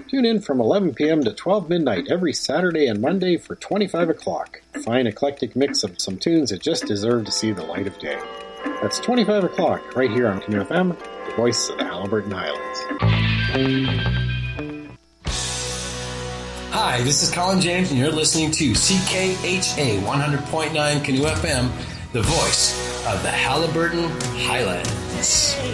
Tune in from 11 p.m. to 12 midnight every Saturday and Monday for 25 o'clock. A fine eclectic mix of some tunes that just deserve to see the light of day. That's 25 o'clock right here on Canoe FM, the voice of the Haliburton Highlands. Hi, this is Colin James, and you're listening to CKHA 100.9 Canoe FM, the voice of the Haliburton Highlands.